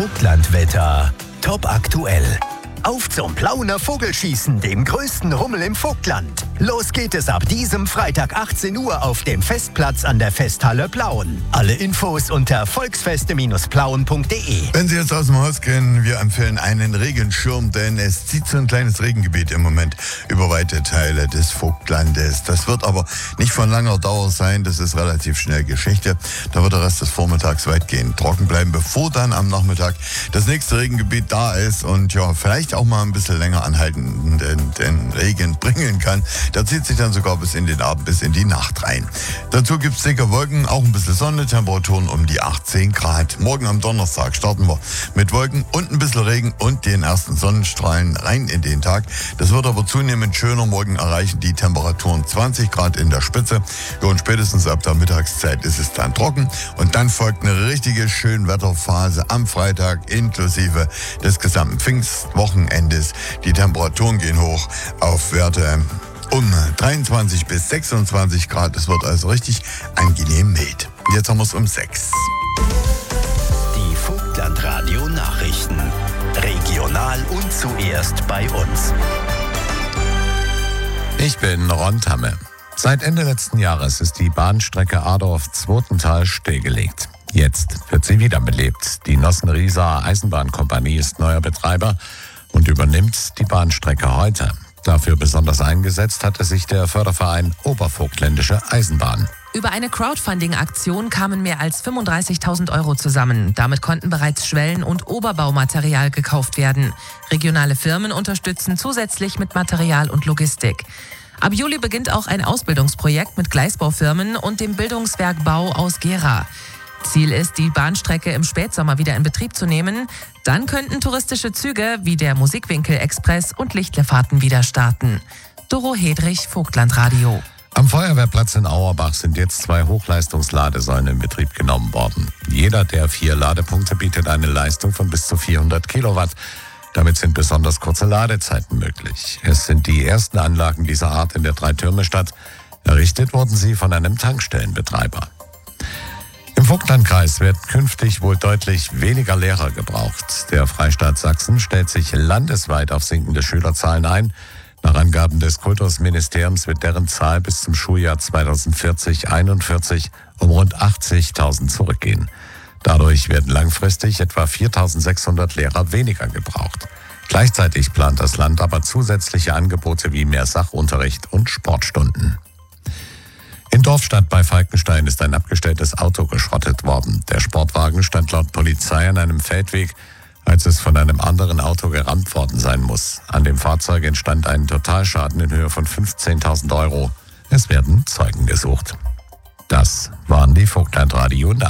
Vogtlandwetter. Top aktuell. Auf zum Plauner Vogelschießen, dem größten Rummel im Vogtland. Los geht es ab diesem Freitag 18 Uhr auf dem Festplatz an der Festhalle Plauen. Alle Infos unter volksfeste-plauen.de. Wenn Sie jetzt aus dem Haus gehen, wir empfehlen einen Regenschirm, denn es zieht so ein kleines Regengebiet im Moment über weite Teile des Vogtlandes. Das wird aber nicht von langer Dauer sein, das ist relativ schnell Geschichte. Da wird der Rest des Vormittags weitgehend trocken bleiben, bevor dann am Nachmittag das nächste Regengebiet da ist und ja, vielleicht auch mal ein bisschen länger anhalten, den Regen bringen kann. Der zieht sich dann sogar bis in den Abend, bis in die Nacht rein. Dazu gibt es dicke Wolken, auch ein bisschen Sonne, Temperaturen um die 18 Grad. Morgen am Donnerstag starten wir mit Wolken und ein bisschen Regen und den ersten Sonnenstrahlen rein in den Tag. Das wird aber zunehmend schöner. Morgen erreichen die Temperaturen 20 Grad in der Spitze. Ja, und spätestens ab der Mittagszeit ist es dann trocken. Und dann folgt eine richtige Schönwetterphase am Freitag inklusive des gesamten Pfingstwochenendes. Die Temperaturen gehen hoch auf Werte um 23 bis 26 Grad. Es wird also richtig angenehm mild. Jetzt haben wir es um 6. Die Vogtlandradio Nachrichten. Regional und zuerst bei uns. Ich bin Ron Tamme. Seit Ende letzten Jahres ist die Bahnstrecke Adorf-Zwotental stillgelegt. Jetzt wird sie wiederbelebt. Die Nossen-Rieser Eisenbahnkompanie ist neuer Betreiber und übernimmt die Bahnstrecke heute. Dafür besonders eingesetzt hatte sich der Förderverein Obervogtländische Eisenbahn. Über eine Crowdfunding-Aktion kamen mehr als 35.000 € zusammen. Damit konnten bereits Schwellen- und Oberbaumaterial gekauft werden. Regionale Firmen unterstützen zusätzlich mit Material und Logistik. Ab Juli beginnt auch ein Ausbildungsprojekt mit Gleisbaufirmen und dem Bildungswerk Bau aus Gera. Ziel ist, die Bahnstrecke im Spätsommer wieder in Betrieb zu nehmen. Dann könnten touristische Züge wie der Musikwinkel-Express und Lichtlefahrten wieder starten. Doro Hedrich, Vogtlandradio. Am Feuerwehrplatz in Auerbach sind jetzt 2 Hochleistungsladesäulen in Betrieb genommen worden. Jeder der 4 Ladepunkte bietet eine Leistung von bis zu 400 Kilowatt. Damit sind besonders kurze Ladezeiten möglich. Es sind die ersten Anlagen dieser Art in der Dreitürmestadt. Errichtet wurden sie von einem Tankstellenbetreiber. Im Vogtlandkreis werden künftig wohl deutlich weniger Lehrer gebraucht. Der Freistaat Sachsen stellt sich landesweit auf sinkende Schülerzahlen ein. Nach Angaben des Kultusministeriums wird deren Zahl bis zum Schuljahr 2040/41 um rund 80.000 zurückgehen. Dadurch werden langfristig etwa 4.600 Lehrer weniger gebraucht. Gleichzeitig plant das Land aber zusätzliche Angebote wie mehr Sachunterricht und Sportstunden. In Dorfstadt bei Falkenstein ist ein abgestelltes Auto geschrottet worden. Der Sportwagen stand laut Polizei an einem Feldweg, als es von einem anderen Auto gerammt worden sein muss. An dem Fahrzeug entstand ein Totalschaden in Höhe von 15.000 €. Es werden Zeugen gesucht. Das waren die Vogtlandradio